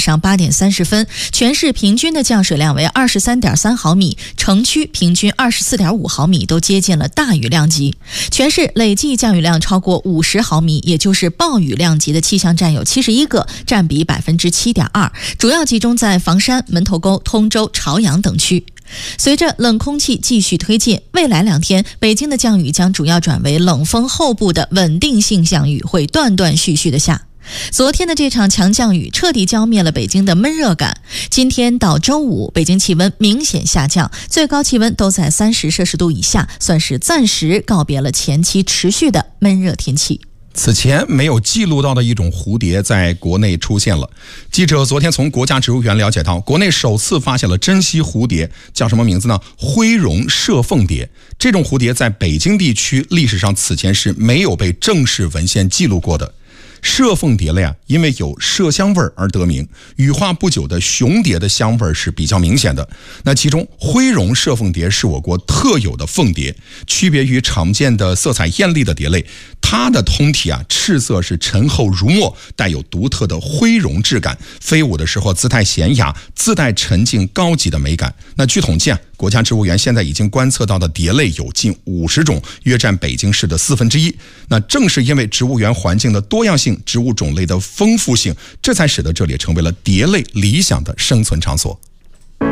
上8点30分，全市平均的降水量为23.3毫米，城区平均24.5毫米，都接近了大雨量级。全市累计降雨量超过50毫米，也就是暴雨量级的气象站有71个，占比7.2%，主要集中在房山、门头沟、通州、朝阳等区。随着冷空气继续推进，未来2天北京的降雨将主要转为冷锋后部的稳定性降雨，会断断续续的下。昨天的这场强降雨彻底浇灭了北京的闷热感。今天到周五，北京气温明显下降，最高气温都在30摄氏度以下，算是暂时告别了前期持续的闷热天气。 此前没有记录到的一种蝴蝶在国内出现了。记者昨天从国家植物园了解到，国内首次发现了珍稀蝴蝶，叫什么名字呢？灰绒射凤蝶。这种蝴蝶在北京地区历史上此前是没有被正式文献记录过的。射凤蝶类因为有麝香味而得名，羽化不久的雄蝶的香味是比较明显的。那其中灰绒射凤蝶是我国特有的凤蝶，区别于常见的色彩艳丽的蝶类，它的通体赤色是沉厚如墨，带有独特的灰绒质感，飞舞的时候姿态娴雅，自带沉静高级的美感。那据统计国家植物园现在已经观测到的蝶类有近50种，约占北京市的1/4。那正是因为植物园环境的多样性、植物种类的丰富性，这才使得这里成为了蝶类理想的生存场所。